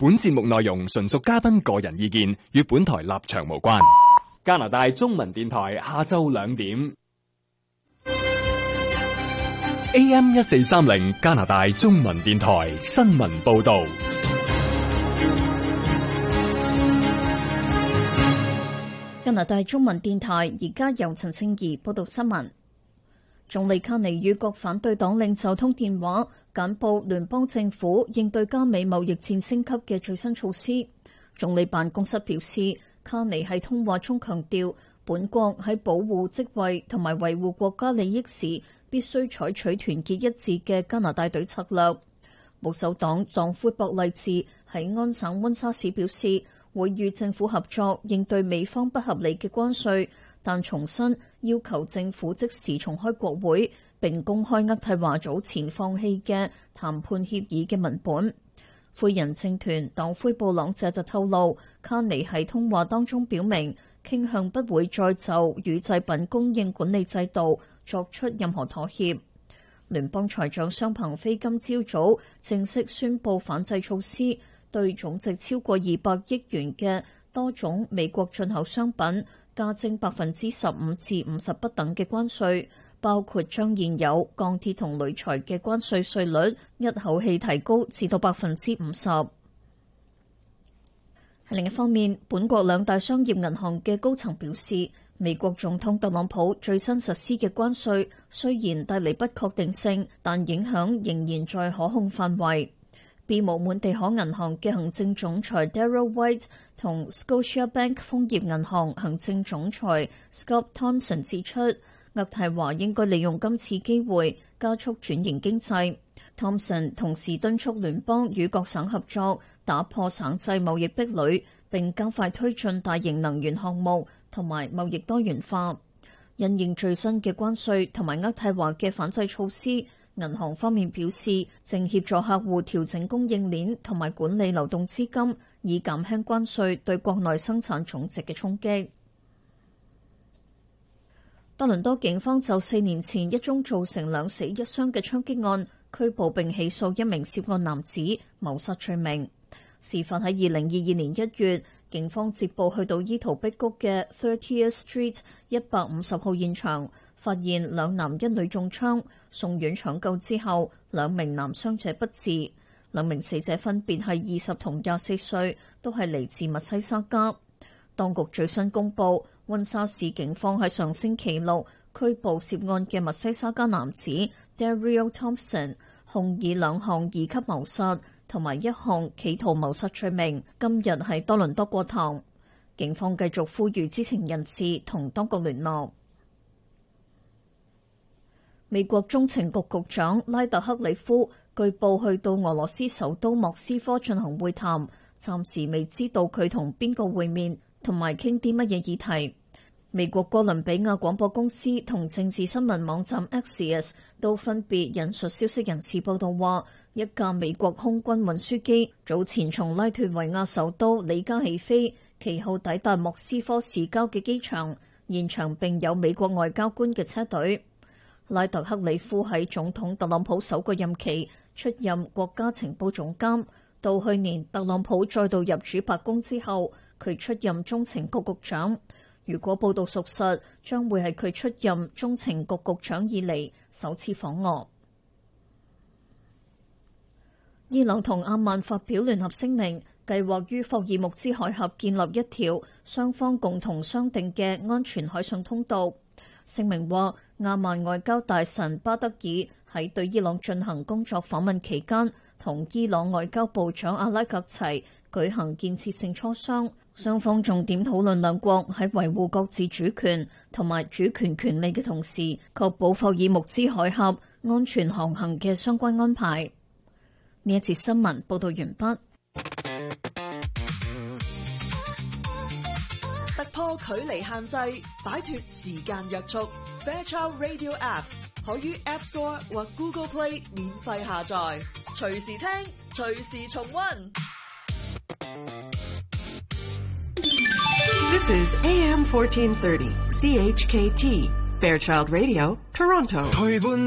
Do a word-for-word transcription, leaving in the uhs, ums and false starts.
本節目內容純屬嘉賓個人意見，與本台立場無關。加拿大中文電台下晝兩點 A M 一四三零加拿大中文電台新聞報道。 加拿大中文電台而家由陳清儀報道新聞。總理卡尼與各反對黨領袖通電話，簡報聯邦政府應對加美貿易戰升級嘅最新措施。總理辦公室表示，卡尼喺通話中強調，本國喺保護職位同埋維護國家利益時，必須採取團結一致嘅加拿大隊策略。保守黨黨魁博勵治喺安省溫莎市表示，會與政府合作應對美方不合理嘅關稅，但重申要求政府即時重開國會並公開渥太華早前放棄嘅談判協議嘅文本。魁人政團黨魁布朗謝就透露，卡尼喺通話當中表明傾向不會再就乳製品供應管理制度作出任何妥協。聯邦財長商彭飛今朝早正式宣布反制措施，對總值超過二百億元嘅多種美國進口商品加徵百分之十五至五十不等嘅關稅，包括將現有鋼鐵同鋁材嘅關稅稅率一口氣提高至到百分之五十。另一方面，本國兩大商業銀行嘅高層表示，美國總統特朗普最新實施嘅關稅雖然帶嚟不確定性，但影響仍然在可控範圍。BMO滿地可銀行嘅行政總裁 Darryl White 同 Scotiabank 豐業銀行行政總裁 Scott Thomson 指出，渥太華應該利用今次機會加速轉型經濟。Thomson 同時敦促聯邦與各省合作，打破省際貿易壁壘，並加快推進大型能源項目同埋貿易多元化。因應最新嘅關稅同埋渥太華嘅反制措施，銀行方面表示，正協助客戶調整供應鏈同埋管理流動資金，以減輕關稅對國內生產總值嘅衝擊。多倫多警方就四年前一宗造成兩死一傷嘅槍擊案拘捕並起訴一名涉案男子謀殺罪名。事發喺二零二二年一月，警方接報去到伊圖碧谷嘅 thirtieth Street 一百五十號現場，發現兩男一女中槍，送院搶救之後，兩名男傷者不治。兩名死者分別係二十同廿四歲，都係嚟自密西沙加。當局最新公佈，溫莎市警方喺上星期六拘捕涉案嘅密西沙加男子 Darryl Thompson， 控以兩項二級謀殺同埋一項企圖謀殺罪名。今日喺多倫多過堂，警方繼續呼籲知情人士同當局聯絡。美國中情局局長拉特克里夫據報去到俄羅斯首都莫斯科進行會談，暫時未知道佢同邊個會面同埋傾啲乜嘢議題。美國哥倫比亞廣播公司同政治新聞網站 Axios 都分別引述消息人士報道話，一架美國空軍運輸機早前從拉脫維亞首都里加起飛，其後抵達莫斯科市郊嘅機場，現場並有美國外交官嘅車隊。拉特克里夫喺總統特朗普首個任期出任國家情報總監，到去年特朗普再度入主白宮之後，佢出任中情局局長。如果報道屬實，將會係佢出任中情局局長以嚟首次訪俄。伊朗同阿曼發表聯合聲明，計劃於霍爾木茲海峽建立一條雙方共同商定嘅安全海上通道。聲明話，阿曼外交大臣巴德爾喺對伊朗進行工作訪問期間，同伊朗外交部長阿拉格齊舉行建設性磋商，雙方重點討論兩國喺維護各自主權同埋主權權利嘅同時，確保霍爾木茲海峽安全航行嘅相關安排。呢一節新聞報道完畢。 突破距離限制，擺脫時間約束。Fairchild Radio App 可於 App Store 或 Google Play 免費下載，隨時聽，隨時重溫。 This is A M fourteen thirty C H K T Fairchild Radio, Toronto.